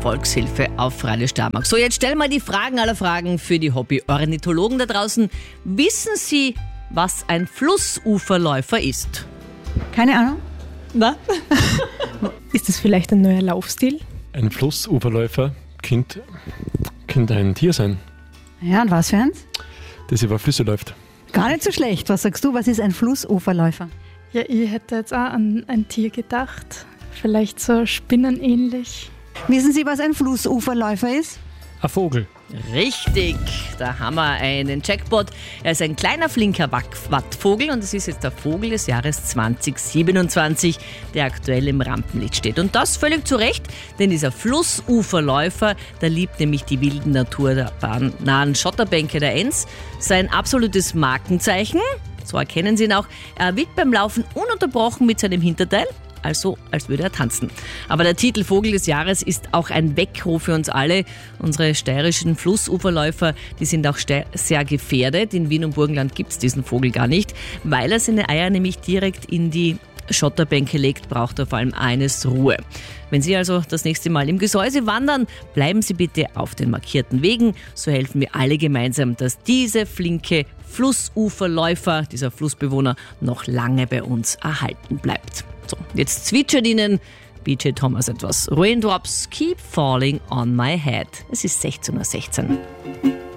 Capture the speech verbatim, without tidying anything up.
Volkshilfe auf Radio Steiermark. So, jetzt stellen wir die Fragen aller Fragen für die Hobby-Ornithologen da draußen. Wissen Sie, was ein Flussuferläufer ist? Keine Ahnung. Na? Ist das vielleicht ein neuer Laufstil? Ein Flussuferläufer könnte, könnte ein Tier sein, Ja, und was für eins? das über Flüsse läuft. Gar nicht so schlecht. Was sagst du, was ist ein Flussuferläufer? Ja, ich hätte jetzt auch an ein Tier gedacht. Vielleicht so spinnenähnlich. Wissen Sie, was ein Flussuferläufer ist? Ein Vogel. Richtig, da haben wir einen Jackpot. Er ist ein kleiner, flinker Wack- Wattvogel und es ist jetzt der Vogel des Jahres zwanzig siebenundzwanzig, der aktuell im Rampenlicht steht. Und das völlig zu Recht, denn dieser Flussuferläufer, der liebt nämlich die wilde Natur der nahen Schotterbänke der Enns. Sein absolutes Markenzeichen, so erkennen Sie ihn auch, er wiegt beim Laufen ununterbrochen mit seinem Hinterteil, also als würde er tanzen. Aber der Titel Vogel des Jahres ist auch ein Weckruf für uns alle. Unsere steirischen Flussuferläufer, die sind auch ste- sehr gefährdet. In Wien und Burgenland gibt es diesen Vogel gar nicht, weil er seine Eier nämlich direkt in die Schotterbänke legt, braucht er vor allem eines: Ruhe. Wenn Sie also das nächste Mal im Gesäuse wandern, bleiben Sie bitte auf den markierten Wegen. So helfen wir alle gemeinsam, dass diese flinke Flussuferläufer, dieser Flussbewohner, noch lange bei uns erhalten bleibt. So, jetzt zwitschert Ihnen B J Thomas etwas. Raindrops keep falling on my head. Es ist sechzehn Uhr sechzehn.